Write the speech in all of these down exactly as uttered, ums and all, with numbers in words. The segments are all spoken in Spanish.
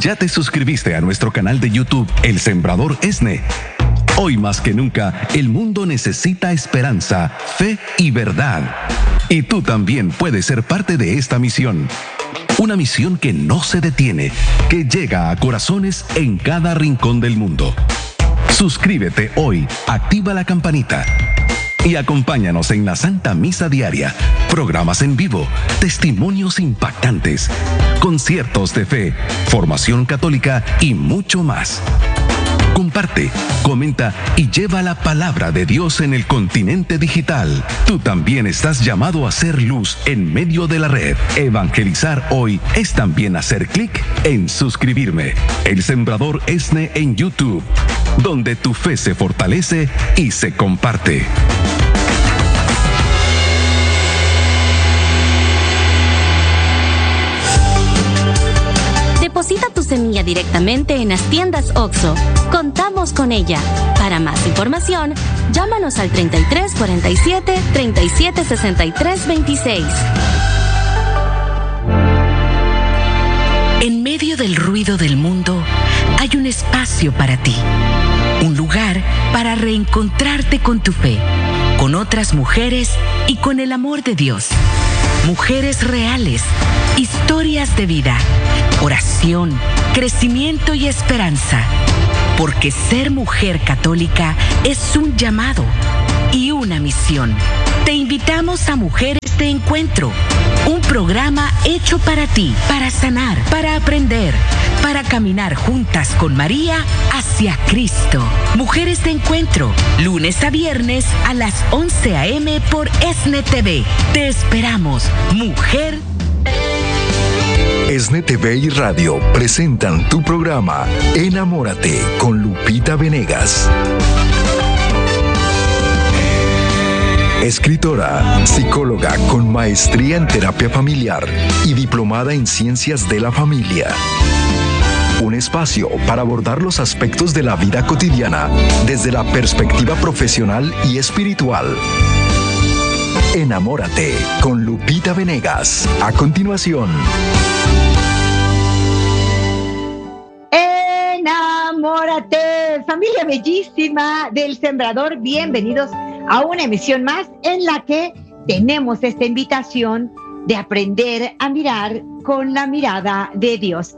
¿Ya te suscribiste a nuestro canal de YouTube El Sembrador ESNE? Hoy más que nunca, el mundo necesita esperanza, fe y verdad. Y tú también puedes ser parte de esta misión. Una misión que no se detiene, que llega a corazones en cada rincón del mundo. Suscríbete hoy, activa la campanita y acompáñanos en la Santa Misa Diaria, programas en vivo, testimonios impactantes, conciertos de fe, formación católica y mucho más. Comparte, comenta y lleva la palabra de Dios en el continente digital. Tú también estás llamado a ser luz en medio de la red. Evangelizar hoy es también hacer clic en suscribirme. El Sembrador ESNE en YouTube, donde tu fe se fortalece y se comparte. Deposita tu semilla directamente en las tiendas OXXO. Contamos con ella. Para más información, llámanos al treinta y tres cuarenta y siete, treinta y siete sesenta y tres veintiséis. En medio del ruido del mundo, hay un espacio para ti. Un lugar para reencontrarte con tu fe, con otras mujeres y con el amor de Dios. Mujeres reales, historias de vida, oración, crecimiento y esperanza. Porque ser mujer católica es un llamado y una misión. Te invitamos a Mujeres de Encuentro, un programa hecho para ti, para sanar, para aprender, para caminar juntas con María hacia Cristo. Mujeres de Encuentro, lunes a viernes a las once a eme por ESNE T V. Te esperamos, mujer. ESNE T V y Radio presentan tu programa Enamórate con Lupita Venegas. Escritora, psicóloga con maestría en terapia familiar y diplomada en ciencias de la familia. Un espacio para abordar los aspectos de la vida cotidiana desde la perspectiva profesional y espiritual. Enamórate con Lupita Venegas. A continuación. Enamórate, familia bellísima del Sembrador, bienvenidos a una emisión más en la que tenemos esta invitación de aprender a mirar con la mirada de Dios.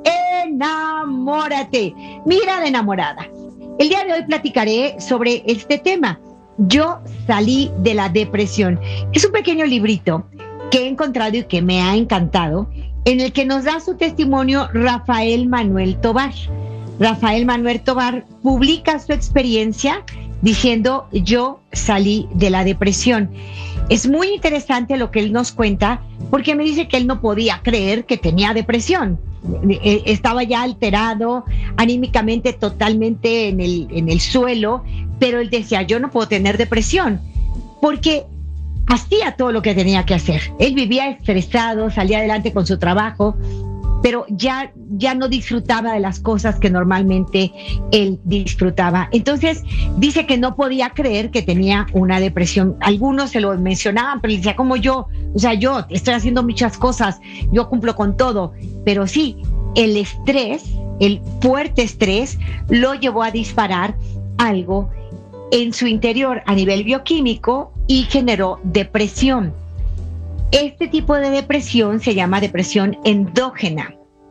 Enamórate, mirada enamorada. El día de hoy platicaré sobre este tema. Yo salí de la depresión. Es un pequeño librito que he encontrado y que me ha encantado, en el que nos da su testimonio Rafael Manuel Tovar. Rafael Manuel Tovar publica su experiencia diciendo: yo salí de la depresión. Es muy interesante lo que él nos cuenta, porque me dice que él no podía creer que tenía depresión. Estaba ya alterado, anímicamente totalmente en el, en el suelo, pero él decía: yo no puedo tener depresión, porque hacía todo lo que tenía que hacer. Él vivía estresado, salía adelante con su trabajo, pero ya, ya no disfrutaba de las cosas que normalmente él disfrutaba. Entonces dice que no podía creer que tenía una depresión. Algunos se lo mencionaban, pero él decía: como yo, o sea, yo estoy haciendo muchas cosas, yo cumplo con todo. Pero sí, el estrés, el fuerte estrés, lo llevó a disparar algo en su interior a nivel bioquímico y generó depresión. Este tipo de depresión se llama depresión endógena.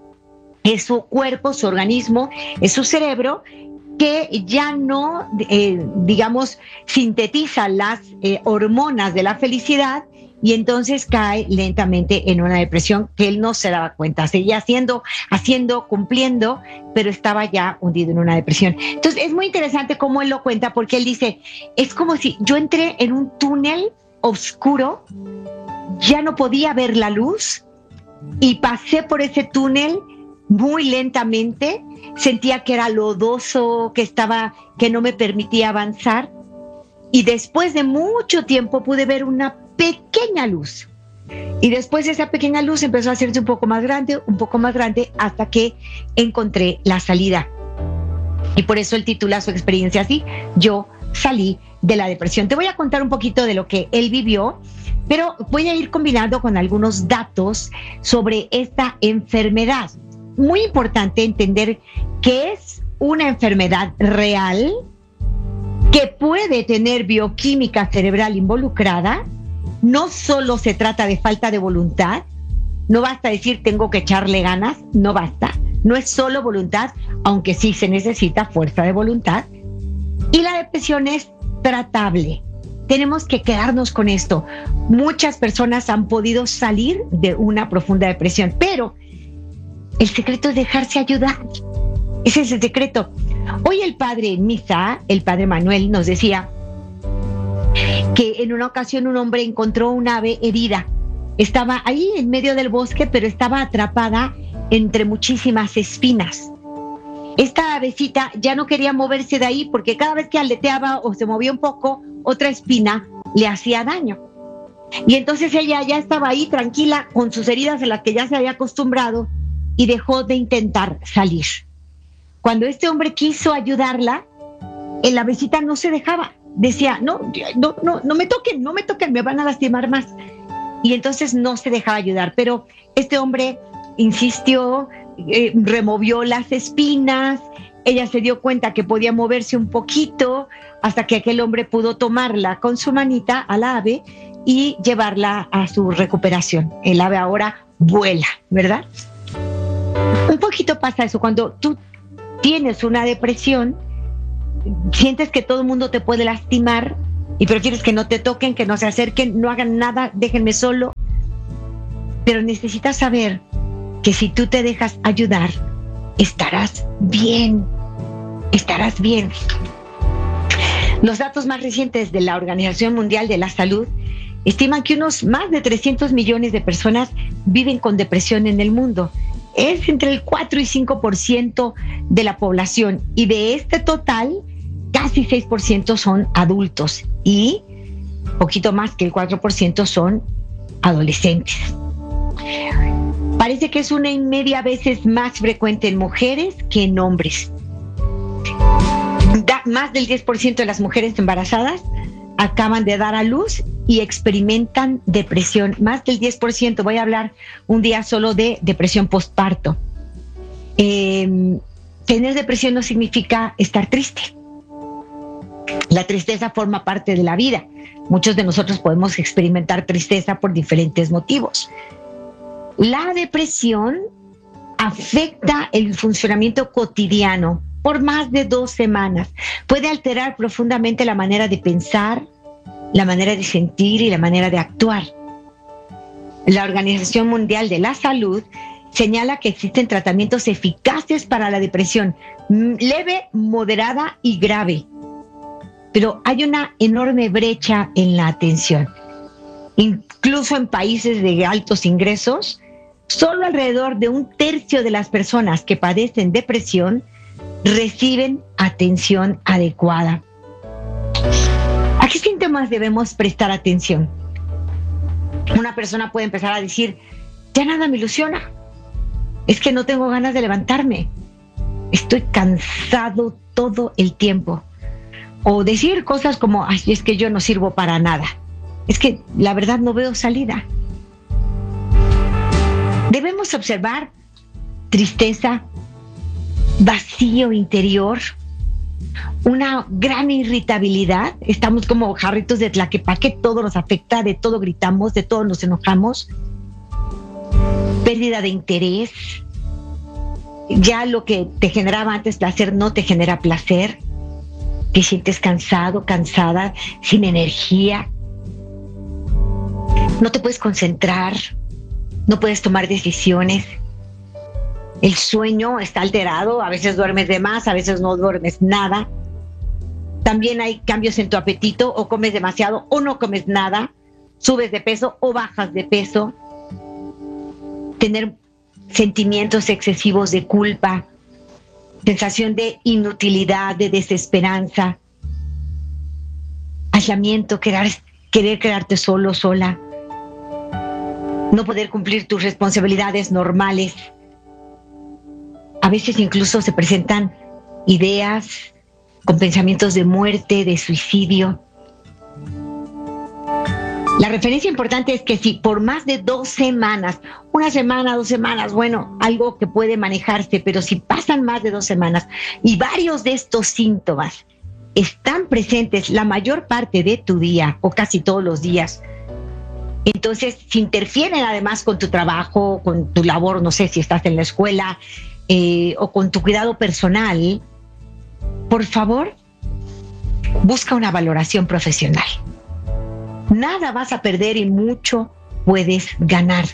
Es su cuerpo, su organismo, es su cerebro que ya no, eh, digamos, sintetiza las eh, hormonas de la felicidad, y entonces cae lentamente en una depresión que él no se daba cuenta. Seguía haciendo, haciendo, cumpliendo, pero estaba ya hundido en una depresión. Entonces es muy interesante cómo él lo cuenta, porque él dice: es como si yo entré en un túnel oscuro, ya no podía ver la luz y pasé por ese túnel muy lentamente, sentía que era lodoso, que estaba, que no me permitía avanzar, y después de mucho tiempo pude ver una pequeña luz, y después esa pequeña luz empezó a hacerse un poco más grande, un poco más grande, hasta que encontré la salida. Y por eso él titula su experiencia así: yo salí de la depresión. Te voy a contar un poquito de lo que él vivió, pero voy a ir combinando con algunos datos sobre esta enfermedad. muy importante entender que es una enfermedad real que puede tener bioquímica cerebral involucrada. No solo se trata de falta de voluntad, no basta decir tengo que echarle ganas, no basta. No es solo voluntad, aunque sí se necesita fuerza de voluntad. Y la depresión es tratable. Tenemos que quedarnos con esto. Muchas personas han podido salir de una profunda depresión, pero el secreto es dejarse ayudar. Ese es el secreto. Hoy el padre en misa, el padre Manuel, nos decía que en una ocasión un hombre encontró un ave herida. Estaba ahí en medio del bosque, pero estaba atrapada entre muchísimas espinas. Esta avecita ya no quería moverse de ahí porque cada vez que aleteaba o se movía un poco, otra espina le hacía daño. Y entonces ella ya estaba ahí tranquila con sus heridas en las que ya se había acostumbrado y dejó de intentar salir. Cuando este hombre quiso ayudarla, la avecita no se dejaba. Decía, no, no, no, no me toquen, no me toquen, me van a lastimar más. Y entonces no se dejaba ayudar. Pero este hombre insistió, eh, removió las espinas, ella se dio cuenta que podía moverse un poquito hasta que aquel hombre pudo tomarla con su manita al ave y llevarla a su recuperación. El ave ahora vuela, ¿verdad? Un poquito pasa eso. Cuando tú tienes una depresión, sientes que todo el mundo te puede lastimar y prefieres que no te toquen, que no se acerquen, no hagan nada, déjenme solo. Pero necesitas saber que si tú te dejas ayudar, estarás bien, estarás bien. Los datos más recientes de la Organización Mundial de la Salud estiman que unos más de trescientos millones de personas viven con depresión en el mundo. Es entre el cuatro y cinco por ciento de la población, y de este total, casi seis por ciento son adultos y poquito más que el cuatro por ciento son adolescentes. Parece que es una y media veces más frecuente en mujeres que en hombres. Da, más del diez por ciento de las mujeres embarazadas acaban de dar a luz y experimentan depresión. Más del diez por ciento. Voy a hablar un día solo de depresión postparto. Eh, tener depresión no significa estar triste. La tristeza forma parte de la vida. Muchos de nosotros podemos experimentar tristeza por diferentes motivos. La depresión afecta el funcionamiento cotidiano por más de dos semanas. Puede alterar profundamente la manera de pensar, la manera de sentir y la manera de actuar. La Organización Mundial de la Salud señala que existen tratamientos eficaces para la depresión, leve, moderada y grave. Pero hay una enorme brecha en la atención. Incluso en países de altos ingresos, solo alrededor de un tercio de las personas que padecen depresión reciben atención adecuada. ¿A qué síntomas debemos prestar atención? Una persona puede empezar a decir, ya nada me ilusiona, es que no tengo ganas de levantarme, estoy cansado todo el tiempo. O decir cosas como, ay, es que yo no sirvo para nada, es que la verdad no veo salida. Debemos observar tristeza, vacío interior, una gran irritabilidad. Estamos como jarritos de tlaquepaque, todo nos afecta, de todo gritamos, de todo nos enojamos. Pérdida de interés. Ya lo que te generaba antes placer no te genera placer. Te sientes cansado, cansada, sin energía. No te puedes concentrar, no puedes tomar decisiones. El sueño está alterado, a veces duermes de más, a veces no duermes nada. También hay cambios en tu apetito, o comes demasiado o no comes nada, subes de peso o bajas de peso. Tener sentimientos excesivos de culpa, sensación de inutilidad, de desesperanza, aislamiento, querer, querer quedarte solo, sola, no poder cumplir tus responsabilidades normales. A veces incluso se presentan ideas con pensamientos de muerte, de suicidio. La referencia importante es que si por más de dos semanas, una semana, dos semanas, bueno, algo que puede manejarse, pero si pasan más de dos semanas y varios de estos síntomas están presentes la mayor parte de tu día o casi todos los días, entonces si interfieren además con tu trabajo, con tu labor, no sé si estás en la escuela eh, o con tu cuidado personal, por favor, busca una valoración profesional. Nada vas a perder y mucho puedes ganar.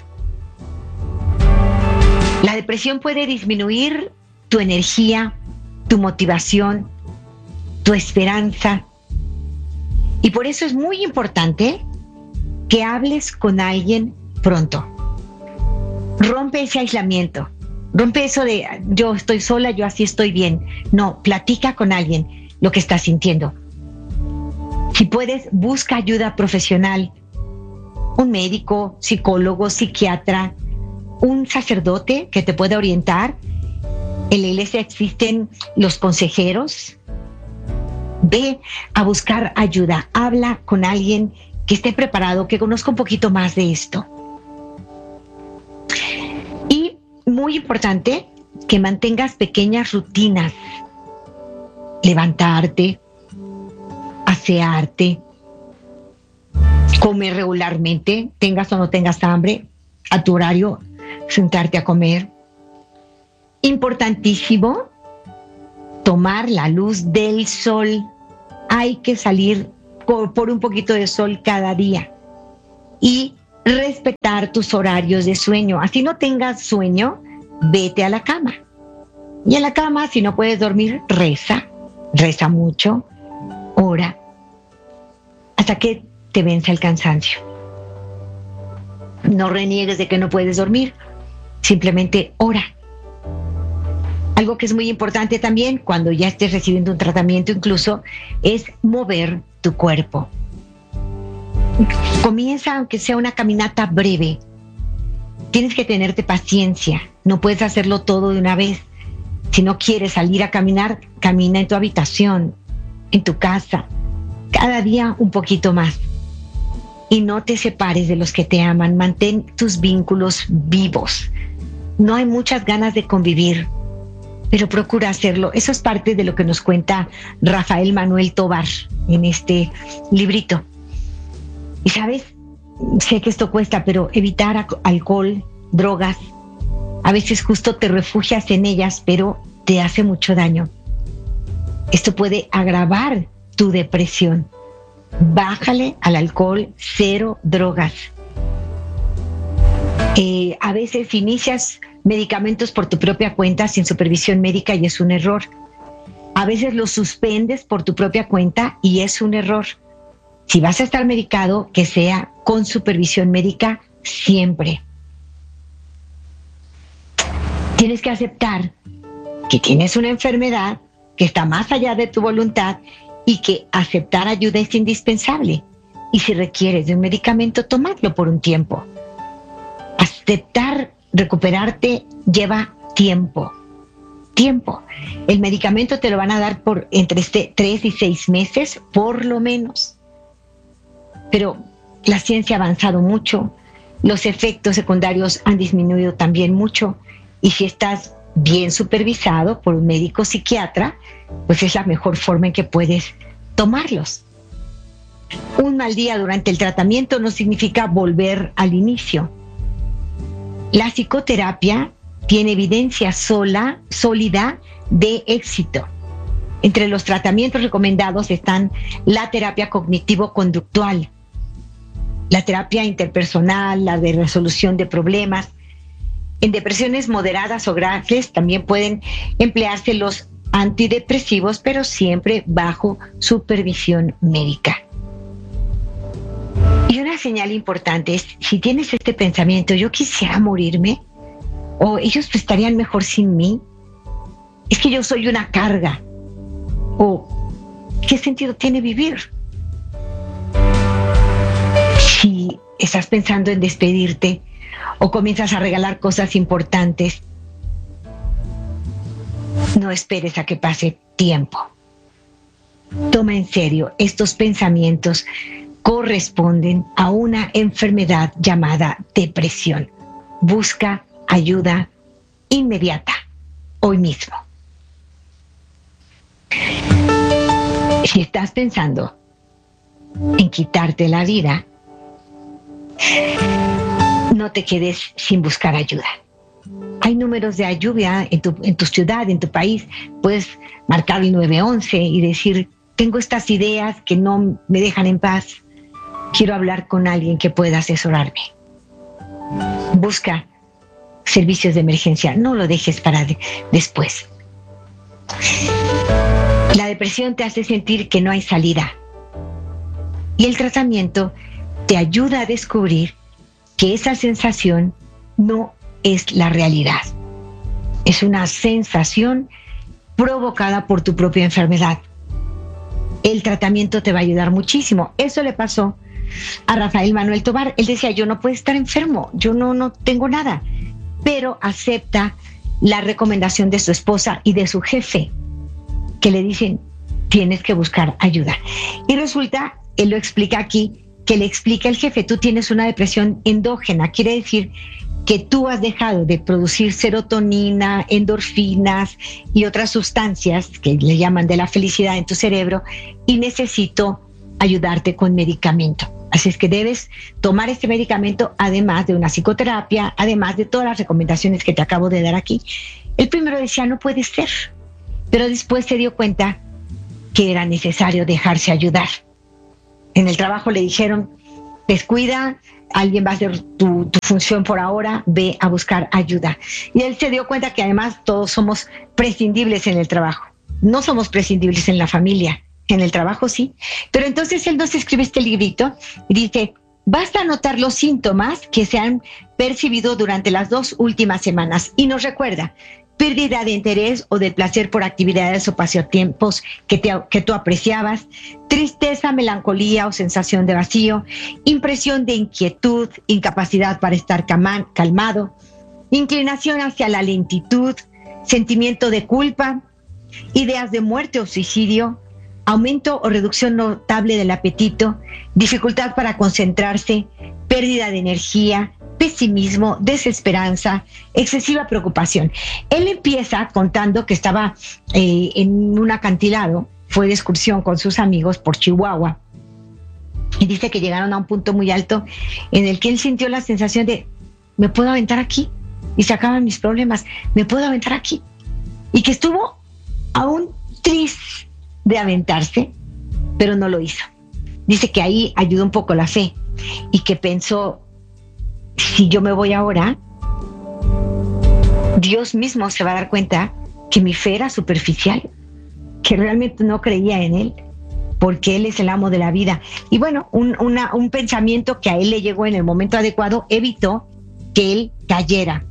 La depresión puede disminuir tu energía, tu motivación, tu esperanza. Y por eso es muy importante que hables con alguien pronto. Rompe ese aislamiento. Rompe eso de yo estoy sola, yo así estoy bien. No, platica con alguien lo que estás sintiendo. Si puedes, busca ayuda profesional, un médico, psicólogo, psiquiatra, un sacerdote que te pueda orientar. En la iglesia existen los consejeros. Ve a buscar ayuda, habla con alguien que esté preparado, que conozca un poquito más de esto. Y muy importante, que mantengas pequeñas rutinas. Levantarte, asearte, comer regularmente, tengas o no tengas hambre, a tu horario, sentarte a comer. Importantísimo, tomar la luz del sol. Hay que salir por, por un poquito de sol cada día y respetar tus horarios de sueño. Así no tengas sueño, vete a la cama. Y en la cama, si no puedes dormir, reza, reza mucho, ora, hasta que te vence el cansancio. No reniegues de que no puedes dormir, simplemente ora. Algo que es muy importante también cuando ya estés recibiendo un tratamiento incluso es mover tu cuerpo. Comienza aunque sea una caminata breve. Tienes que tenerte paciencia, no puedes hacerlo todo de una vez. Si no quieres salir a caminar, camina en tu habitación, en tu casa, cada día un poquito más. Y no te separes de los que te aman, mantén tus vínculos vivos. No hay muchas ganas de convivir, pero procura hacerlo. Eso es parte de lo que nos cuenta Rafael Manuel Tovar en este librito. Y sabes, sé que esto cuesta, pero evitar alcohol, drogas, a veces justo te refugias en ellas, pero te hace mucho daño. Esto puede agravar tu depresión. Bájale al alcohol, cero drogas. Eh, a veces inicias medicamentos por tu propia cuenta sin supervisión médica y es un error. A veces los suspendes por tu propia cuenta y es un error. Si vas a estar medicado, que sea con supervisión médica siempre. Tienes que aceptar que tienes una enfermedad que está más allá de tu voluntad y que aceptar ayuda es indispensable. Y si requieres de un medicamento, tomarlo por un tiempo. Aceptar recuperarte lleva tiempo. Tiempo. El medicamento te lo van a dar por entre este tres y seis meses, por lo menos. Pero la ciencia ha avanzado mucho, los efectos secundarios han disminuido también mucho, y si estás bien supervisado por un médico psiquiatra, pues es la mejor forma en que puedes tomarlos. Un mal día durante el tratamiento no significa volver al inicio. La psicoterapia tiene evidencia sola, sólida de éxito. Entre los tratamientos recomendados están la terapia cognitivo-conductual, la terapia interpersonal, la de resolución de problemas. En depresiones moderadas o graves también pueden emplearse los antidepresivos, pero siempre bajo supervisión médica. Y una señal importante es, si tienes este pensamiento, yo quisiera morirme, o ellos estarían mejor sin mí, es que yo soy una carga, o ¿qué sentido tiene vivir? Si estás pensando en despedirte, o comienzas a regalar cosas importantes, no esperes a que pase tiempo. Toma en serio estos pensamientos corresponden a una enfermedad llamada depresión. Busca ayuda inmediata, hoy mismo. Si estás pensando en quitarte la vida, no te quedes sin buscar ayuda. Hay números de ayuda en tu, en tu ciudad, en tu país. Puedes marcar el nueve once y decir, tengo estas ideas que no me dejan en paz. Quiero hablar con alguien que pueda asesorarme. Busca servicios de emergencia. No lo dejes para de, después. La depresión te hace sentir que no hay salida. Y el tratamiento te ayuda a descubrir que esa sensación no es la realidad. Es una sensación provocada por tu propia enfermedad. El tratamiento te va a ayudar muchísimo. Eso le pasó a Rafael Manuel Tovar. Él decía, yo no puedo estar enfermo, yo no, no tengo nada. Pero acepta la recomendación de su esposa y de su jefe, que le dicen, tienes que buscar ayuda. Y resulta, él lo explica aquí, que le explica el jefe, tú tienes una depresión endógena, quiere decir que tú has dejado de producir serotonina, endorfinas y otras sustancias que le llaman de la felicidad en tu cerebro y necesito ayudarte con medicamento. Así es que debes tomar este medicamento además de una psicoterapia, además de todas las recomendaciones que te acabo de dar aquí. El primero decía, no puede ser, pero después se dio cuenta que era necesario dejarse ayudar. En el trabajo le dijeron, descuida, alguien va a hacer tu, tu función por ahora, ve a buscar ayuda. Y él se dio cuenta que además todos somos prescindibles en el trabajo. No somos prescindibles en la familia, en el trabajo sí. Pero entonces él nos escribe este librito y dice, basta anotar los síntomas que se han percibido durante las dos últimas semanas. Y nos recuerda, pérdida de interés o del placer por actividades o pasatiempos que, te, que tú apreciabas, tristeza, melancolía o sensación de vacío, impresión de inquietud, incapacidad para estar calmado, inclinación hacia la lentitud, sentimiento de culpa, ideas de muerte o suicidio, aumento o reducción notable del apetito, dificultad para concentrarse, pérdida de energía, pesimismo, desesperanza, excesiva preocupación. Él empieza contando que estaba eh, en un acantilado, fue de excursión con sus amigos por Chihuahua, y dice que llegaron a un punto muy alto en el que él sintió la sensación de, ¿me puedo aventar aquí? Y se acaban mis problemas, ¿me puedo aventar aquí? Y que estuvo a un tris de aventarse, pero no lo hizo. Dice que ahí ayudó un poco la fe y que pensó, si yo me voy ahora, Dios mismo se va a dar cuenta que mi fe era superficial, que realmente no creía en Él, porque Él es el amo de la vida. Y bueno, un, una, un pensamiento que a Él le llegó en el momento adecuado evitó que Él cayera.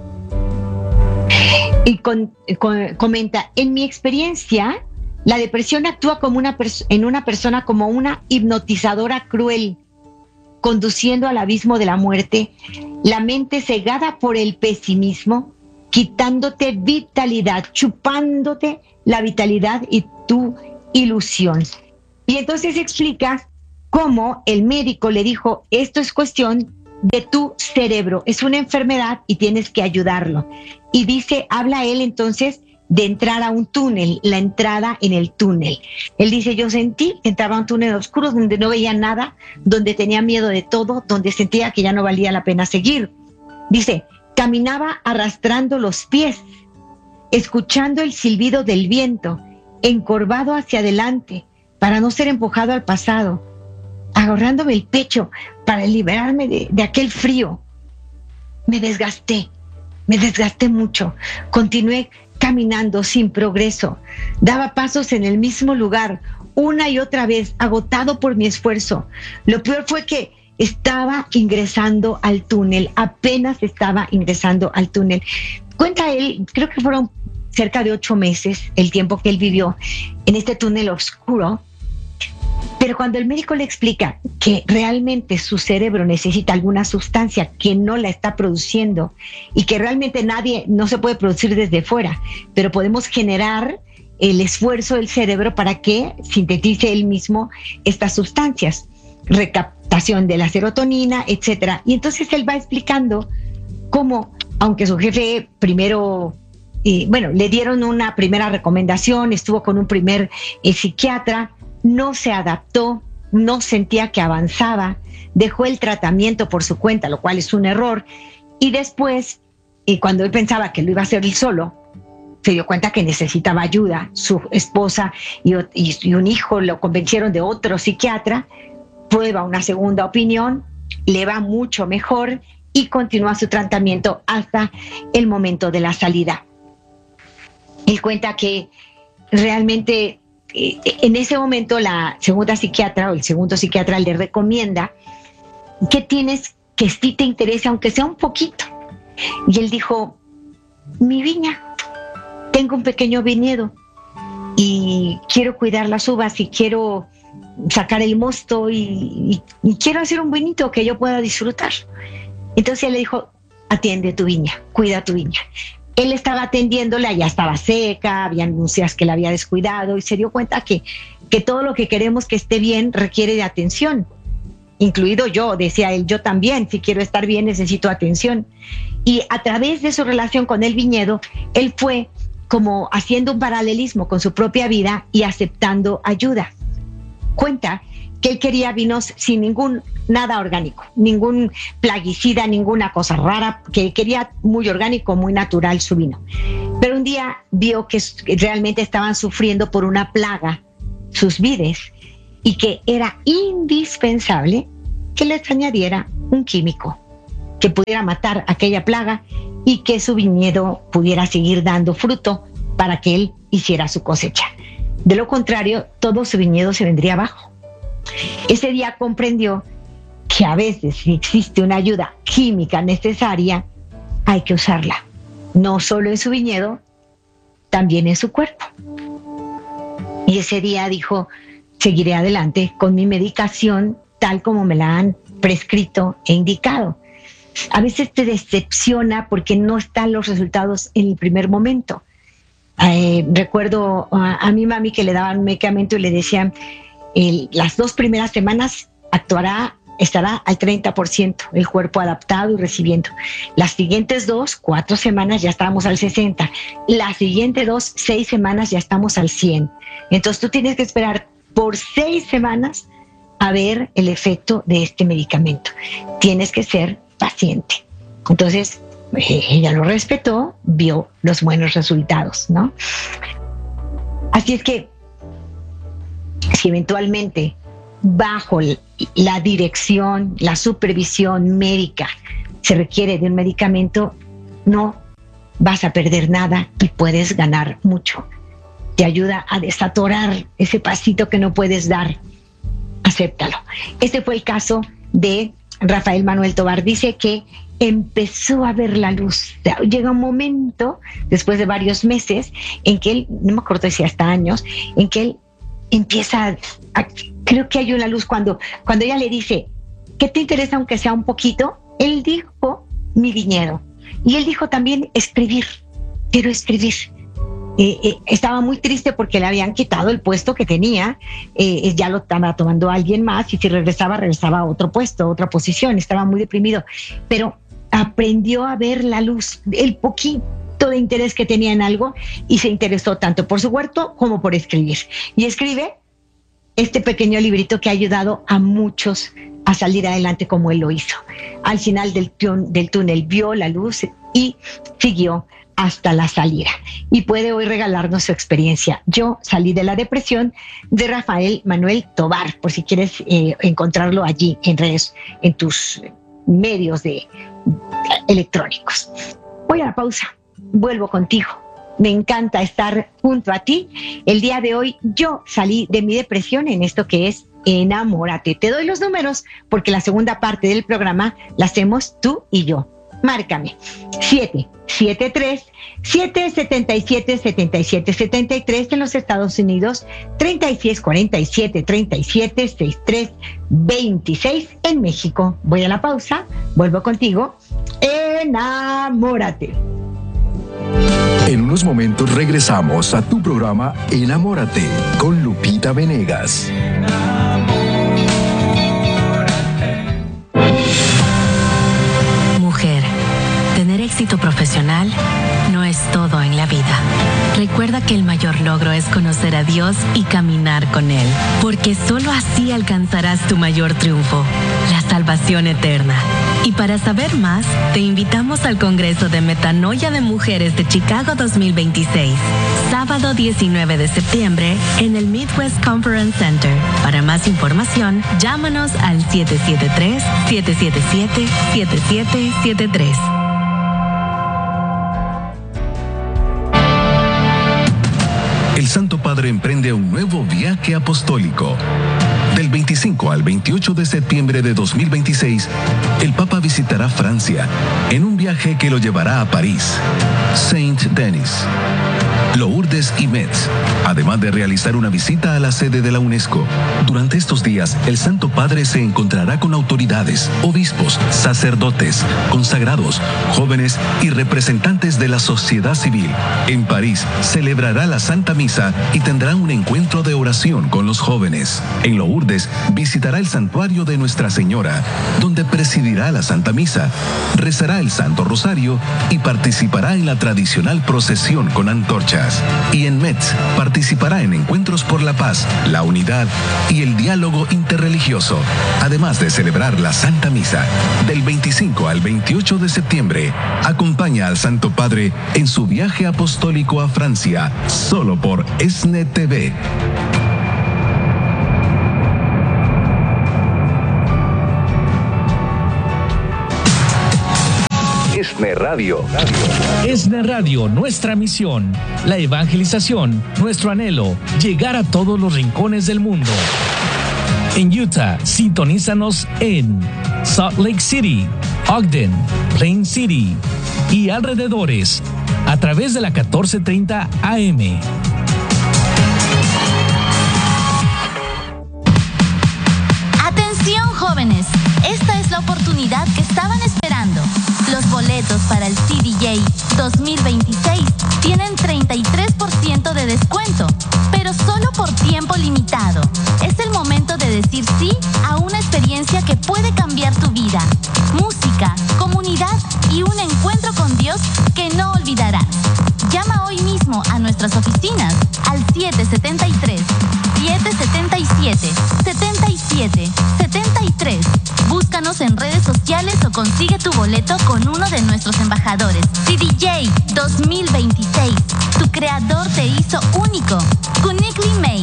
Y con, con, comenta, en mi experiencia, la depresión actúa como una pers- en una persona como una hipnotizadora cruel, conduciendo al abismo de la muerte, la mente cegada por el pesimismo, quitándote vitalidad, chupándote la vitalidad y tu ilusión. Y entonces explica cómo el médico le dijo, esto es cuestión de tu cerebro, es una enfermedad y tienes que ayudarlo. Y dice, habla él entonces de entrar a un túnel, la entrada en el túnel. Él dice, yo sentí que entraba a un túnel oscuro donde no veía nada, donde tenía miedo de todo, donde sentía que ya no valía la pena seguir. Dice, caminaba arrastrando los pies, escuchando el silbido del viento, encorvado hacia adelante para no ser empujado al pasado, agarrándome el pecho para liberarme de, de aquel frío. Me desgasté, me desgasté mucho, continué caminando sin progreso, daba pasos en el mismo lugar, una y otra vez, agotado por mi esfuerzo. Lo peor fue que estaba ingresando al túnel, apenas estaba ingresando al túnel. Cuenta él, creo que fueron cerca de ocho meses el tiempo que él vivió en este túnel oscuro, pero cuando el médico le explica que realmente su cerebro necesita alguna sustancia que no la está produciendo y que realmente nadie, no se puede producir desde fuera, pero podemos generar el esfuerzo del cerebro para que sintetice él mismo estas sustancias. recaptación de la serotonina, etcétera. Y entonces él va explicando cómo, aunque su jefe primero, eh, bueno, le dieron una primera recomendación, estuvo con un primer eh, psiquiatra, no se adaptó, no sentía que avanzaba, dejó el tratamiento por su cuenta, lo cual es un error, y después, eh, cuando él pensaba que lo iba a hacer él solo, se dio cuenta que necesitaba ayuda. Su esposa y, y, y un hijo lo convencieron de otro psiquiatra, prueba una segunda opinión, le va mucho mejor y continúa su tratamiento hasta el momento de la salida. Él cuenta que realmente eh, en ese momento la segunda psiquiatra o el segundo psiquiatra le recomienda que tienes que sí te interese, aunque sea un poquito. Y él dijo, mi viña, tengo un pequeño viñedo y quiero cuidar las uvas y quiero sacar el mosto y, y, y quiero hacer un vinito que yo pueda disfrutar. Entonces él le dijo, atiende tu viña, cuida tu viña. Él estaba atendiéndola, ya estaba seca, había anuncias que la había descuidado y se dio cuenta que, que todo lo que queremos que esté bien requiere de atención. Incluido yo, decía él, yo también, si quiero estar bien necesito atención. Y a través de su relación con el viñedo, él fue como haciendo un paralelismo con su propia vida y aceptando ayuda. Cuenta que él quería vinos sin ningún, nada orgánico, ningún plaguicida, ninguna cosa rara, que quería muy orgánico, muy natural su vino. Pero un día vio que realmente estaban sufriendo por una plaga sus vides y que era indispensable que les añadiera un químico que pudiera matar aquella plaga y que su viñedo pudiera seguir dando fruto para que él hiciera su cosecha. De lo contrario, todo su viñedo se vendría abajo. Ese día comprendió que a veces, si existe una ayuda química necesaria, hay que usarla. No solo en su viñedo, también en su cuerpo. Y ese día dijo, seguiré adelante con mi medicación tal como me la han prescrito e indicado. A veces te decepciona porque no están los resultados en el primer momento. Eh, recuerdo a, a mi mami que le daban un medicamento y le decían, el, las dos primeras semanas actuará, estará al treinta por ciento el cuerpo adaptado y recibiendo. Las siguientes dos, cuatro semanas ya estábamos al sesenta por ciento. Las siguientes dos, seis semanas ya estamos al cien por ciento. Entonces tú tienes que esperar por seis semanas a ver el efecto de este medicamento. Tienes que ser paciente. Entonces, eh, ella lo respetó, vio los buenos resultados, ¿no? Así es que, si eventualmente bajo la dirección, la supervisión médica se requiere de un medicamento, no vas a perder nada y puedes ganar mucho. Te ayuda a desatorar ese pasito que no puedes dar. Acéptalo. Este fue el caso de Rafael Manuel Tovar. Dice que empezó a ver la luz. Llega un momento, después de varios meses, en que él, no me acuerdo si hasta años, en que él empieza a, creo que hay una luz cuando, cuando ella le dice, ¿qué te interesa aunque sea un poquito? Él dijo, mi viñedo. Y él dijo también, escribir, quiero escribir. Eh, eh, estaba muy triste porque le habían quitado el puesto que tenía, eh, ya lo estaba tomando alguien más y si regresaba, regresaba a otro puesto, a otra posición, estaba muy deprimido, pero aprendió a ver la luz, el poquito de interés que tenía en algo y se interesó tanto por su huerto como por escribir. Y escribe este pequeño librito que ha ayudado a muchos a salir adelante como él lo hizo. Al final del, del túnel vio la luz y siguió hasta la salida. Y puede hoy regalarnos su experiencia. Yo salí de la depresión, de Rafael Manuel Tovar, por si quieres eh, encontrarlo allí en redes, en tus medios de, electrónicos. Voy a la pausa, vuelvo contigo. Me encanta estar junto a ti. El día de hoy yo salí de mi depresión en esto que es Enamórate. Te doy los números porque la segunda parte del programa la hacemos tú y yo. Márcame siete siete tres, siete siete siete, siete siete siete tres en los Estados Unidos, treinta y seis cuarenta y siete, treinta y siete sesenta y tres veintiséis en México. Voy a la pausa, vuelvo contigo. Enamórate. En unos momentos regresamos a tu programa Enamórate con Lupita Venegas. vida. Recuerda que el mayor logro es conocer a Dios y caminar con Él, porque solo así alcanzarás tu mayor triunfo, la salvación eterna. Y para saber más, te invitamos al Congreso de Metanoia de Mujeres de Chicago dos mil veintiséis, sábado diecinueve de septiembre, en el Midwest Conference Center. Para más información, llámanos al siete siete tres, siete siete siete, siete siete siete tres. El Santo Padre emprende un nuevo viaje apostólico. Del veinticinco al veintiocho de septiembre de dos mil veintiséis, el Papa visitará Francia en un viaje que lo llevará a París, Saint-Denis, Lourdes y Metz, además de realizar una visita a la sede de la UNESCO. Durante estos días, el Santo Padre se encontrará con autoridades, obispos, sacerdotes, consagrados, jóvenes y representantes de la sociedad civil. En París, celebrará la Santa Misa y tendrá un encuentro de oración con los jóvenes. En Lourdes, visitará el santuario de Nuestra Señora, donde presidirá la Santa Misa, rezará el Santo Rosario y participará en la tradicional procesión con antorchas. Y en Metz participará en encuentros por la paz, la unidad y el diálogo interreligioso, además de celebrar la Santa Misa. Del veinticinco al veintiocho de septiembre, acompaña al Santo Padre en su viaje apostólico a Francia, solo por ESNE T V. ESNE Radio. ESNE Radio, nuestra misión, la evangelización, nuestro anhelo, llegar a todos los rincones del mundo. En Utah, sintonízanos en Salt Lake City, Ogden, Plain City y alrededores, a través de la catorce treinta A M. Atención, jóvenes, esta es la oportunidad que estaban esperando. Los boletos para el C D J dos mil veintiséis tienen treinta y tres por ciento de descuento, pero solo por tiempo limitado. Es el momento de decir sí a una experiencia que puede cambiar tu vida. Música, comunidad y un encuentro con Dios que no olvidarás. Llama hoy mismo a nuestras oficinas al siete siete tres, siete siete siete, siete siete siete tres. Búscanos en redes sociales o consigue tu boleto con uno de nuestros embajadores. C D J dos mil veintiséis. Tu creador te hizo único. Uniquely made.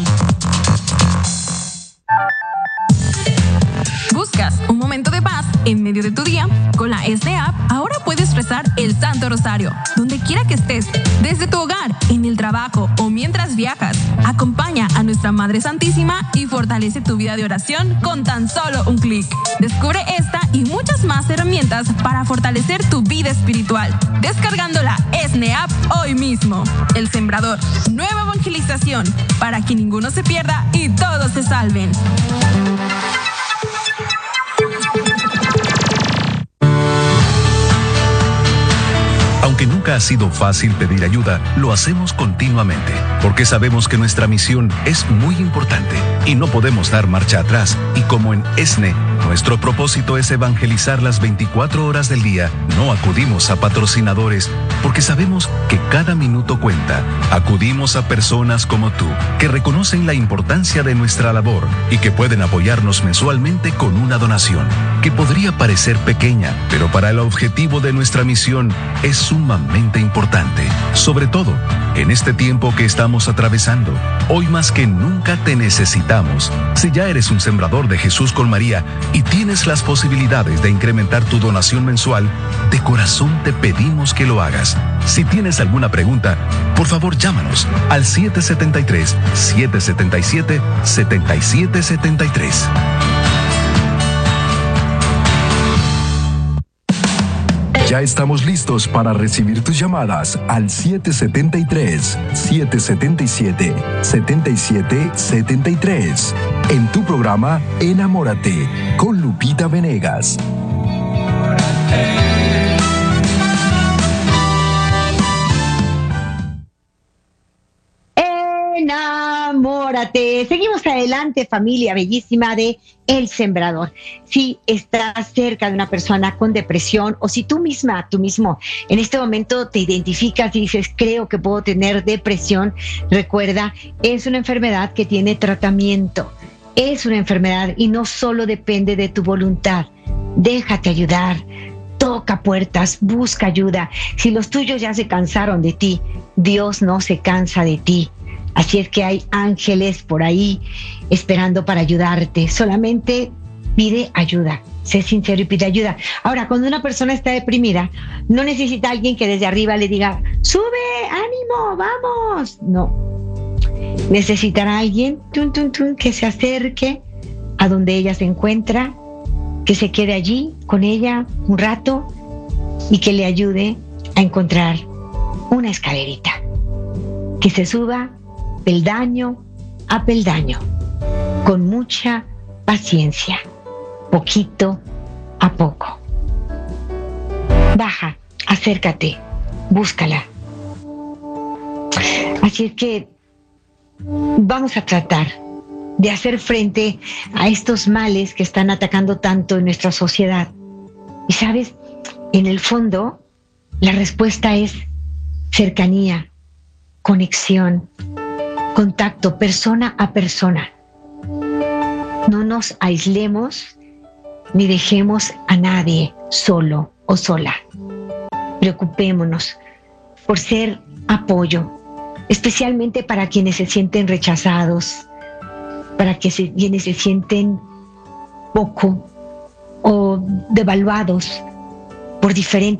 ¿Buscas un momento de paz en medio de tu día? Con la ESNE App ahora puedes rezar el Santo Rosario, donde quiera que estés, desde tu hogar, en el trabajo o mientras viajas. Acompaña a nuestra Madre Santísima y fortalece tu vida de oración con tan solo un clic. Descubre esta y muchas más herramientas para fortalecer tu vida espiritual, descargando la ESNE App hoy mismo. El Sembrador, nueva evangelización, para que ninguno se pierda y todos se salven. Aunque nunca ha sido fácil pedir ayuda, lo hacemos continuamente, porque sabemos que nuestra misión es muy importante y no podemos dar marcha atrás. Y como en ESNE, nuestro propósito es evangelizar las veinticuatro horas del día, no acudimos a patrocinadores, porque sabemos que cada minuto cuenta. Acudimos a personas como tú, que reconocen la importancia de nuestra labor y que pueden apoyarnos mensualmente con una donación, que podría parecer pequeña, pero para el objetivo de nuestra misión es sumamente importante, sobre todo en este tiempo que estamos atravesando. Hoy más que nunca te necesitamos. Si ya eres un sembrador de Jesús con María y tienes las posibilidades de incrementar tu donación mensual, de corazón te pedimos que lo hagas. Si tienes alguna pregunta, por favor llámanos al siete siete tres, siete siete siete, siete siete siete tres. Ya estamos listos para recibir tus llamadas al siete siete tres, siete siete siete, siete siete siete tres en tu programa Enamórate con Lupita Venegas. Enamórate. Seguimos adelante, familia bellísima de El Sembrador. Si estás cerca de una persona con depresión o si tú misma, tú mismo, en este momento te identificas y dices, creo que puedo tener depresión, recuerda, es una enfermedad que tiene tratamiento. Es una enfermedad y no solo depende de tu voluntad. Déjate ayudar. Toca puertas, busca ayuda. Si los tuyos ya se cansaron de ti, Dios no se cansa de ti. Así es que hay ángeles por ahí esperando para ayudarte. Solamente pide ayuda. Sé sincero y pide ayuda. Ahora, cuando una persona está deprimida, no necesita alguien que desde arriba le diga, sube, ánimo, vamos. No. Necesitará alguien tun, tun, tun, que se acerque a donde ella se encuentra, que se quede allí con ella un rato y que le ayude a encontrar una escalerita, que se suba peldaño a peldaño, con mucha paciencia, poquito a poco. Baja, acércate, búscala. Así es que vamos a tratar de hacer frente a estos males que están atacando tanto en nuestra sociedad. Y sabes, en el fondo, la respuesta es cercanía, conexión, contacto persona a persona. No nos aislemos ni dejemos a nadie solo o sola. Preocupémonos por ser apoyo, especialmente para quienes se sienten rechazados, para que se, quienes se sienten poco o devaluados por diferentes